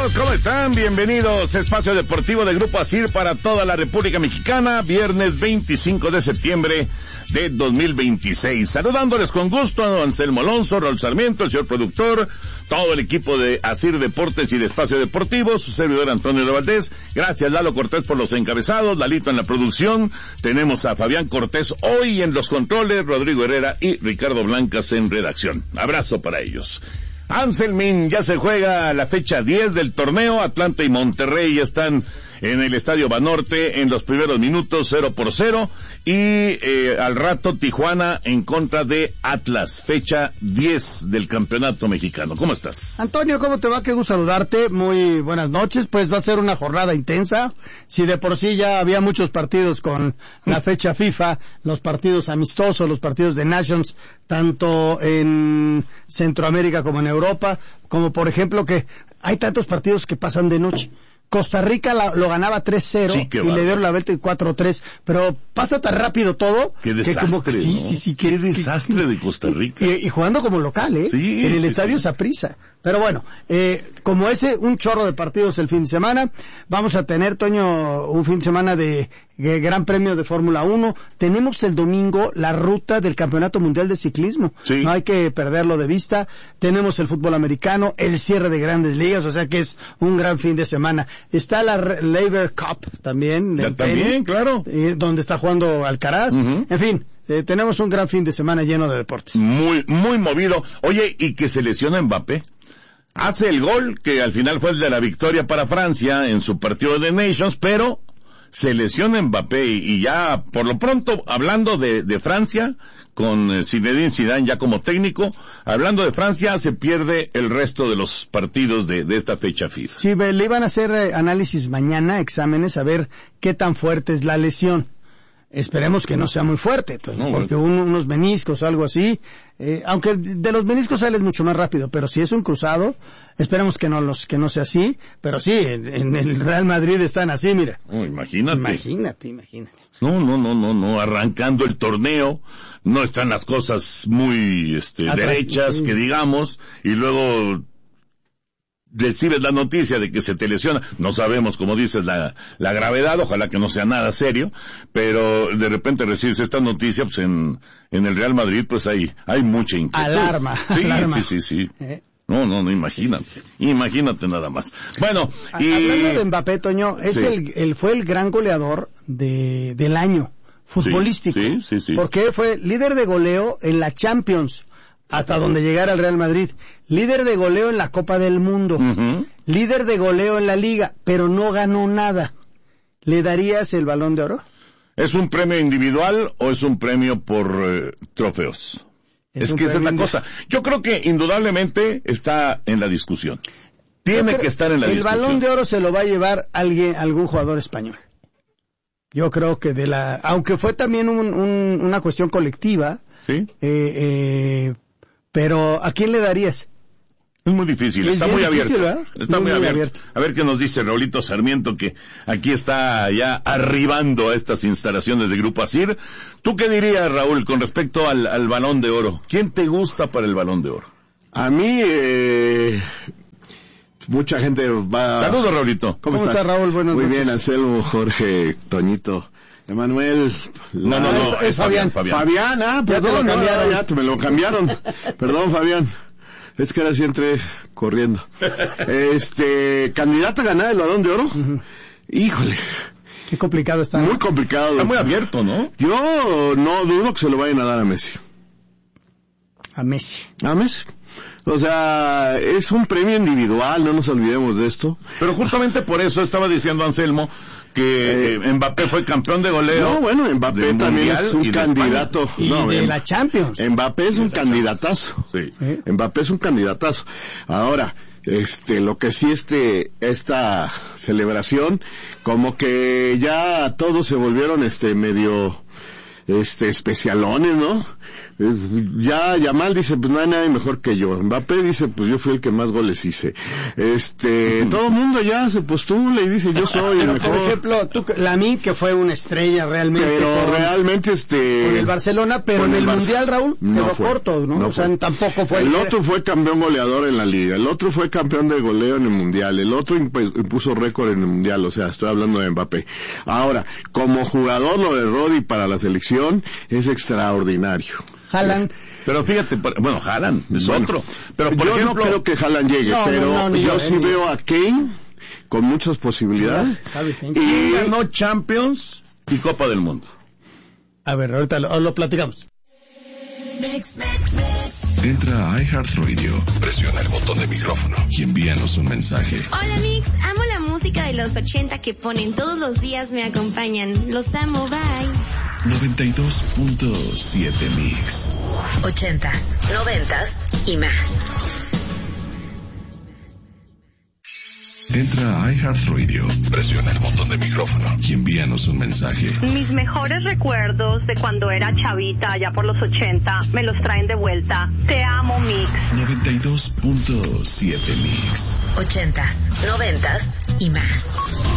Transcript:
amigos, ¿cómo están? Bienvenidos a Espacio Deportivo de Grupo ASIR para toda la República Mexicana, viernes 25 de septiembre de 2026. Saludándoles con gusto a Anselmo Alonso, Raúl Sarmiento, el señor productor, todo el equipo de ASIR Deportes y de Espacio Deportivo, su servidor Antonio de Valdés. Gracias Lalo Cortés por los encabezados, Lalito en la producción. Tenemos a Fabián Cortés hoy en los controles, Rodrigo Herrera y Ricardo Blancas en redacción. Abrazo para ellos. Anselmín, ya se juega la fecha 10 del torneo. Atlanta y Monterrey ya están en el Estadio Banorte en los primeros minutos, 0-0, y al rato Tijuana en contra de Atlas, fecha 10 del campeonato mexicano. ¿Cómo estás? Antonio, ¿cómo te va? Qué gusto saludarte, muy buenas noches. Pues va a ser una jornada intensa. Si de por sí ya había muchos partidos con la fecha FIFA, los partidos amistosos, los partidos de Nations, tanto en Centroamérica como en Europa, como por ejemplo que hay tantos partidos que pasan de noche. Costa Rica lo ganaba 3-0 sí, y le dieron la vuelta 4-3, pero pasa tan rápido todo. Qué desastre, que como que, sí, qué desastre de Costa Rica. Y jugando como local, sí, en el estadio Saprissa. Pero bueno, como un chorro de partidos el fin de semana, vamos a tener, Toño, un fin de semana de Gran Premio de Fórmula 1. Tenemos el domingo la ruta del Campeonato Mundial de Ciclismo. Sí. No hay que perderlo de vista. Tenemos el fútbol americano, el cierre de grandes ligas, o sea que es un gran fin de semana. Está la Laver Cup también. También, claro. Donde está jugando Alcaraz. Uh-huh. En fin. Tenemos un gran fin de semana lleno de deportes. Muy, muy movido. Oye, ¿y que se lesiona Mbappé? Hace el gol, que al final fue el de la victoria para Francia en su partido de Nations, pero se lesiona Mbappé y ya, por lo pronto, hablando de Francia, con Zinedine Zidane ya como técnico, hablando de Francia, se pierde el resto de los partidos de esta fecha FIFA. Sí, le iban a hacer análisis mañana, exámenes, a ver qué tan fuerte es la lesión. Esperemos que no sea muy fuerte, porque unos meniscos o algo así, aunque de los meniscos sales mucho más rápido, pero si es un cruzado, esperemos que no sea así, pero sí, en el Real Madrid están así, mira. Imagínate. Imagínate. No, arrancando el torneo, no están las cosas muy derechas, sí, que digamos, y luego recibes la noticia de que se te lesiona, no sabemos, como dices, la gravedad, ojalá que no sea nada serio, pero de repente recibes esta noticia, pues en el Real Madrid, pues hay mucha inquietud. Alarma. Sí. No, imagínate nada más. Bueno, hablando de Mbappé, Toño, es sí, fue el gran goleador del año futbolístico. Sí. Porque fue líder de goleo en la Champions, hasta donde llegara el Real Madrid, líder de goleo en la Copa del Mundo, uh-huh, líder de goleo en la Liga, pero no ganó nada. ¿Le darías el Balón de Oro? ¿Es un premio individual o es un premio por trofeos? Es que esa es la cosa. Yo creo que indudablemente está en la discusión. Tiene que estar en la discusión. El Balón de Oro se lo va a llevar algún jugador español. Yo creo que aunque fue también una cuestión colectiva, sí, pero ¿a quién le darías? Es muy difícil, está muy abierto. Está muy abierto. A ver qué nos dice Raulito Sarmiento, que aquí está ya arribando a estas instalaciones de Grupo ASIR. ¿Tú qué dirías, Raúl, con respecto al Balón de Oro? ¿Quién te gusta para el Balón de Oro? A mí, mucha gente va... Saludos, Raulito. ¿Cómo estás, Raúl? Buenas noches. Muy bien, Anselmo, Jorge, Toñito, Emanuel. No, es Fabián. Fabián, perdón, ya me lo cambiaron. Perdón, Fabián. Es que ahora sí entré corriendo. Candidato a ganar el Balón de Oro. Uh-huh. Híjole. Qué complicado está. Muy complicado. Está muy abierto, ¿no? Yo no dudo que se lo vayan a dar a Messi. A Messi. O sea, es un premio individual, no nos olvidemos de esto. Pero justamente por eso estaba diciendo Anselmo que Mbappé fue campeón de goleo. No, bueno, Mbappé también es un candidato. Y de la Champions. Mbappé es un candidatazo. Sí. Mbappé es un candidatazo. Ahora, lo que sí esta celebración, como que ya todos se volvieron medio especialones, ¿no? Ya Yamal dice, pues no hay nadie mejor que yo. Mbappé dice, pues yo fui el que más goles hice. Todo el mundo ya se postula y dice, yo soy el mejor. Por ejemplo, Lamine, que fue una estrella realmente. Pero realmente con el Barcelona, pero en el Mundial, Raúl, quedó corto, ¿no? No o sea, fue. tampoco fue. El otro fue campeón goleador en la Liga, el otro fue campeón de goleo en el Mundial, el otro impuso récord en el Mundial, o sea, estoy hablando de Mbappé. Ahora, como jugador, lo de Rodri para la selección es extraordinario. Haaland. Pero fíjate, bueno, Haaland es otro. Pero por yo ejemplo, no creo que Haaland llegue, pero yo sí veo a Kane con muchas posibilidades. Y ganó Champions y Copa del Mundo. A ver, ahorita lo platicamos. Entra a iHeartRadio, presiona el botón de micrófono y envíanos un mensaje. Hola Mix, amo la música de los 80 que ponen todos los días, me acompañan. Los amo, bye. 92.7 Mix. 80s, 90s y más. Entra a iHeartRadio, presiona el botón de micrófono y envíanos un mensaje. Mis mejores recuerdos de cuando era chavita, allá por los 80, me los traen de vuelta. Te amo, Mix. 92.7 Mix. 80s, 90s y más.